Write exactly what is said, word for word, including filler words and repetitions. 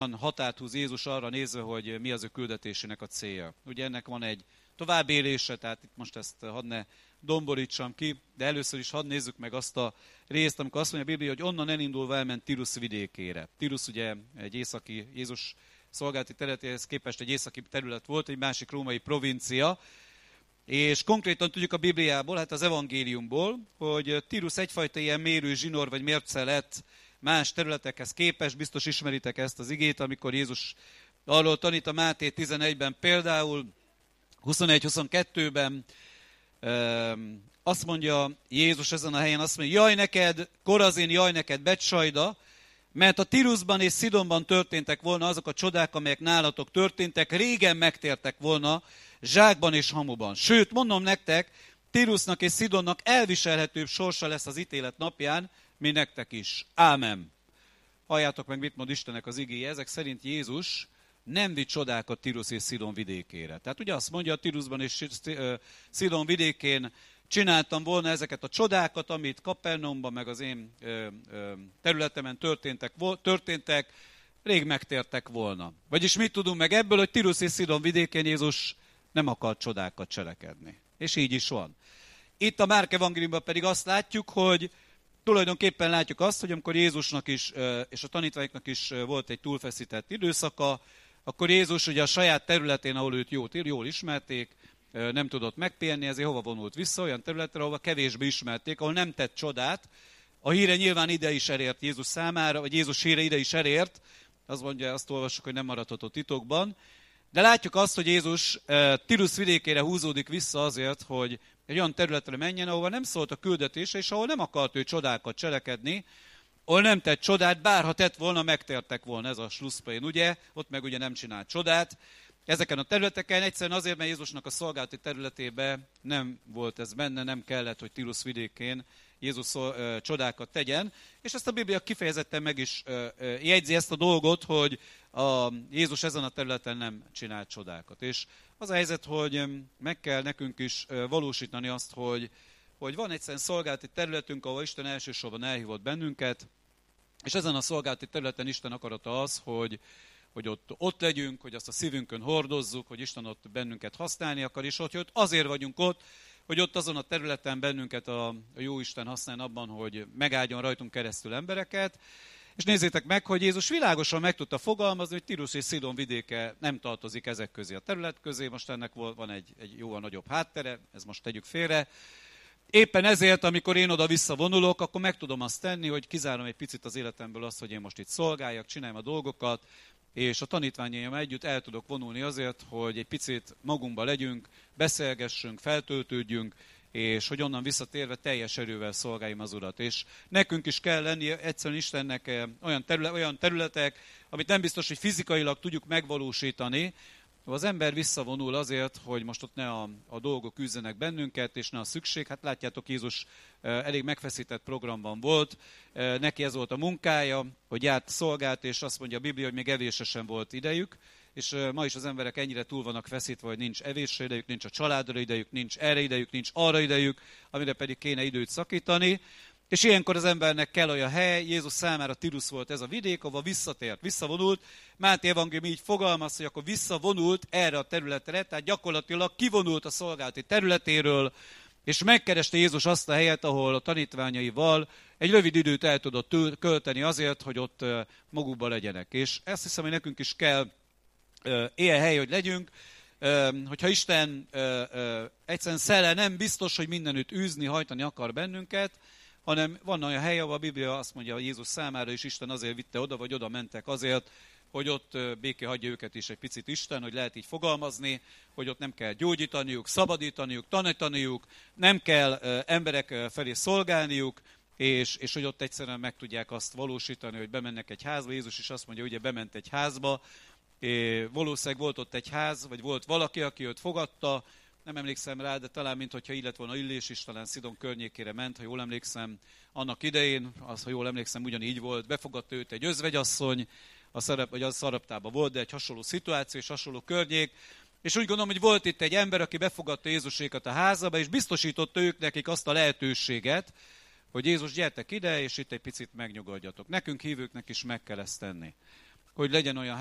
határt húz Jézus arra nézve, hogy mi az ő küldetésének a célja. Ugye ennek van egy továbbélése, tehát itt most ezt hadd ne domborítsam ki, de először is hadd nézzük meg azt a részt, amikor azt mondja a Biblia, hogy onnan elindulva elment Tirusz vidékére. Tirusz ugye egy északi, Jézus szolgálati területéhez képest egy északi terület volt, egy másik római provincia, és konkrétan tudjuk a Bibliából, hát az evangéliumból, hogy Tirusz egyfajta ilyen mérő zsinór vagy mérce lett más területekhez képest, biztos ismeritek ezt az igét, amikor Jézus arról tanít a Máté tizenegyben például, huszonegy-huszonkettőben, azt mondja Jézus ezen a helyen, azt mondja, jaj neked, Korazin, jaj neked, Betsaida, mert a Tiruszban és Szidonban történtek volna azok a csodák, amelyek nálatok történtek, régen megtértek volna zsákban és hamuban. Sőt, mondom nektek, Tirusznak és Szidonnak elviselhetőbb sorsa lesz az ítélet napján, mint nektek is. Ámen. Halljátok meg, mit mond Istennek az igéje. Ezek szerint Jézus nem vitt csodákat Tirusz és Szidon vidékére. Tehát ugye azt mondja, a Tiruszban és Szidon vidékén csináltam volna ezeket a csodákat, amit Kapernaumban, meg az én ö, ö, területemen történtek, történtek, rég megtértek volna. Vagyis mit tudunk meg ebből, hogy Tirusz és Szidon vidékén Jézus nem akart csodákat cselekedni. És így is van. Itt a Márk evangéliumban pedig azt látjuk, hogy tulajdonképpen látjuk azt, hogy amikor Jézusnak is, és a tanítványoknak is volt egy túlfeszített időszaka, akkor Jézus ugye a saját területén, ahol őt jól, jól ismerték, nem tudott megpihenni, ezért hova vonult vissza, olyan területre, ahova kevésbé ismerték, ahol nem tett csodát. A híre nyilván ide is elért Jézus számára, vagy Jézus híre ide is elért, azt mondja, azt olvassuk, hogy nem maradhatott titokban. De látjuk azt, hogy Jézus Tirusz vidékére húzódik vissza azért, hogy egy olyan területre menjen, ahova nem szólt a küldetése, és ahol nem akart ő csodákat cselekedni, ahol nem tett csodát, bár ha tett volna, megtértek volna, ez a slusszpén, ugye? Ott meg ugye nem csinált csodát. Ezeken a területeken egyszerűen azért, mert Jézusnak a szolgálati területében nem volt ez benne, nem kellett, hogy Tirusz vidékén Jézus szol, ö, csodákat tegyen. És ezt a Biblia kifejezetten meg is ö, ö, jegyzi ezt a dolgot, hogy a Jézus ezen a területen nem csinált csodákat. És az a helyzet, hogy meg kell nekünk is ö, valósítani azt, hogy, hogy van egyszerűen szolgálati területünk, ahol Isten elsősorban elhívott bennünket, és ezen a szolgálati területen Isten akarata az, hogy hogy ott, ott legyünk, hogy azt a szívünkön hordozzuk, hogy Isten ott bennünket használni akar, és hogy ott azért vagyunk ott, hogy ott azon a területen bennünket a, a jó Isten használjon abban, hogy megáldjon rajtunk keresztül embereket. És nézzétek meg, hogy Jézus világosan meg tudta fogalmazni, hogy Tirusz és Szidon vidéke nem tartozik ezek közé a terület közé, most ennek van egy, egy jóval nagyobb háttere, ezt most tegyük félre. Éppen ezért, amikor én oda visszavonulok, akkor meg tudom azt tenni, hogy kizárom egy picit az életemből azt, hogy én most itt szolgáljak, csináljam a dolgokat, és a tanítványaim együtt el tudok vonulni azért, hogy egy picit magunkba legyünk, beszélgessünk, feltöltődjünk, és hogy onnan visszatérve teljes erővel szolgáljam az Urat. És nekünk is kell lenni egyszerűen Istennek olyan, terület, olyan területek, amit nem biztos, hogy fizikailag tudjuk megvalósítani. Az ember visszavonul azért, hogy most ott ne a, a dolgok üzzenek bennünket, és ne a szükség. Hát látjátok, Jézus elég megfeszített programban volt, neki ez volt a munkája, hogy járt, szolgált, és azt mondja a Biblia, hogy még evésre sem volt idejük, és ma is az emberek ennyire túl vannak feszítve, hogy nincs evésre idejük, nincs a családra idejük, nincs erre idejük, nincs arra idejük, amire pedig kéne időt szakítani. És ilyenkor az embernek kell olyan hely, Jézus számára Tirusz volt ez a vidék, ahova visszatért, visszavonult. Máté evangélium így fogalmaz, hogy akkor visszavonult erre a területre, tehát gyakorlatilag kivonult a szolgálati területéről, és megkereste Jézus azt a helyet, ahol a tanítványaival egy rövid időt el tudott költeni azért, hogy ott magukba legyenek. És ezt hiszem, hogy nekünk is kell ilyen hely, hogy legyünk, hogyha Isten egyszerűen szellem nem biztos, hogy mindenütt űzni, hajtani akar bennünket, hanem van olyan hely, ahol a Biblia azt mondja Jézus számára, és Isten azért vitte oda, vagy oda mentek azért, hogy ott béké hagyja őket is egy picit Isten, hogy lehet így fogalmazni, hogy ott nem kell gyógyítaniuk, szabadítaniuk, tanítaniuk, nem kell emberek felé szolgálniuk, és, és hogy ott egyszerűen meg tudják azt valósítani, hogy bemennek egy házba. Jézus is azt mondja, ugye bement egy házba, és valószínűleg volt ott egy ház, vagy volt valaki, aki őt fogadta, nem emlékszem rá, de talán mintha illet volna Illés is, talán Szidon környékére ment, ha jól emlékszem, annak idején, az, ha jól emlékszem, ugyanígy volt, befogadta őt egy özvegyasszony, a szerep, vagy az Szareptában volt, de egy hasonló szituáció és hasonló környék, és úgy gondolom, hogy volt itt egy ember, aki befogadta Jézusékat a házába, és biztosította ők nekik azt a lehetőséget, hogy Jézus, gyertek ide, és itt egy picit megnyugodjatok. Nekünk hívőknek is meg kell ezt tenni. hogy legyen olyan